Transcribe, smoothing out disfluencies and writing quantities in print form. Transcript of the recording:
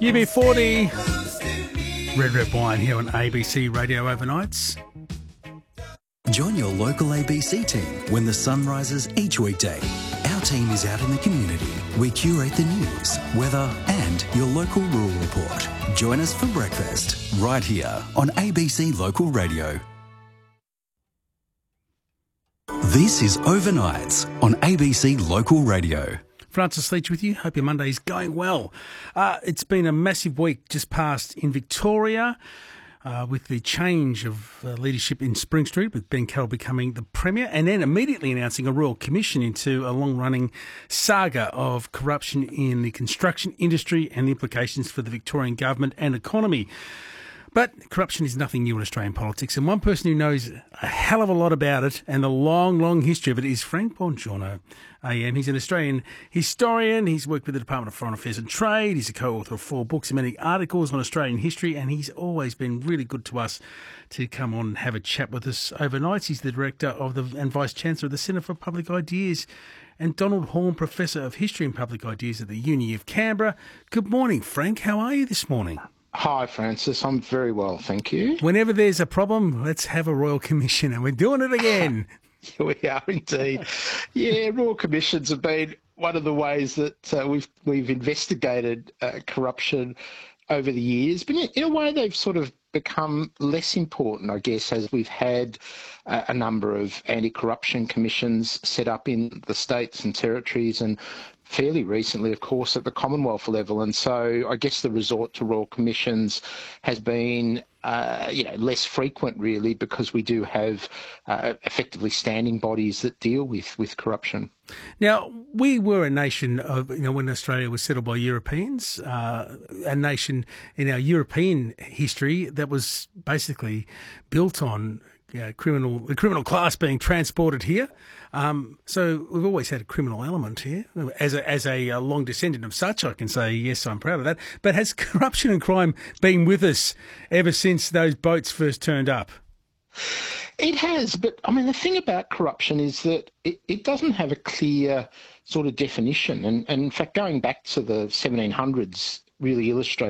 UB40, Red Wine here on ABC Radio Overnights. Join your local ABC team when the sun rises each weekday. Our team is out in the community. We curate the news, weather and your local rural report. Join us for breakfast right here on ABC Local Radio. This is Overnights on ABC Local Radio. Francis Leach with you. Hope your Monday is going well. It's been a massive week just past in Victoria with the change of leadership in Spring Street, with Ben Carroll becoming the Premier and then immediately announcing a Royal Commission into a long-running saga of corruption in the construction industry and the implications for the Victorian government and economy. But corruption is nothing new in Australian politics, and one person who knows a hell of a lot about it and the long, long history of it is Frank Bongiorno AM. He's an Australian historian. He's worked with the Department of Foreign Affairs and Trade. He's a co-author of 4 books and many articles on Australian history, and he's always been really good to us to come on and have a chat with us overnight. He's the Director of and Vice-Chancellor of the Centre for Public Ideas, and Donald Horne, Professor of History and Public Ideas at the Uni of Canberra. Good morning, Frank. How are you this morning? Hi, Francis. I'm very well, thank you. Whenever there's a problem, let's have a Royal Commission, and we're doing it again. We are indeed. Yeah, Royal Commissions have been one of the ways that we've investigated corruption over the years, but in a way they've sort of become less important, I guess, as we've had a number of anti-corruption commissions set up in the states and territories, and fairly recently, of course, at the Commonwealth level. And so I guess the resort to Royal Commissions has been less frequent, really, because we do have effectively standing bodies that deal with corruption. Now, we were a nation of, when Australia was settled by Europeans, a nation in our European history that was basically built on the criminal class being transported here. So we've always had a criminal element here. As a long descendant of such, I can say, yes, I'm proud of that. But has corruption and crime been with us ever since those boats first turned up? It has, but I mean, the thing about corruption is that it doesn't have a clear sort of definition. And in fact, going back to the 1700s really illustrates